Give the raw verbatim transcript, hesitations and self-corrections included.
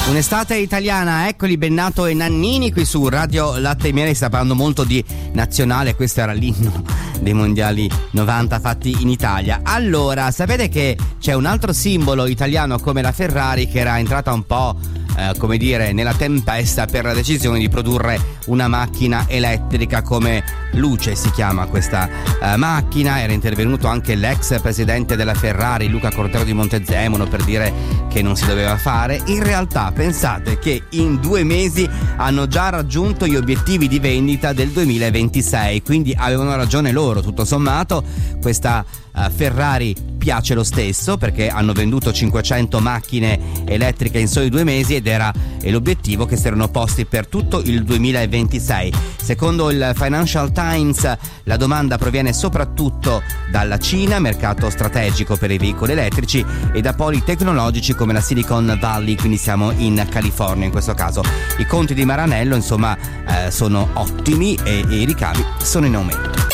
Un'estate italiana, eccoli Bennato e Nannini qui su Radio Latte e Miele. Sta parlando molto di nazionale, questo era l'inno dei mondiali novanta fatti in Italia. Allora, sapete che c'è un altro simbolo italiano come la Ferrari che era entrata un po' eh, come dire nella tempesta per la decisione di produrre una macchina elettrica come Luce si chiama questa eh, macchina. Era intervenuto anche l'ex presidente della Ferrari Luca Cortero di Montezemolo per dire che non si doveva fare. In realtà pensate che in due mesi hanno già raggiunto gli obiettivi di vendita del duemilaventisei, quindi avevano ragione loro tutto sommato. Questa uh, Ferrari piace lo stesso perché hanno venduto cinquecento macchine elettriche in soli due mesi ed era e l'obiettivo che si erano posti per tutto il duemilaventisei. Secondo il Financial Times la domanda proviene soprattutto dalla Cina, mercato strategico per i veicoli elettrici, e da poli tecnologici come la Silicon Valley, quindi siamo in California in questo caso. I conti di Maranello insomma eh, sono ottimi e, e i ricavi sono in aumento.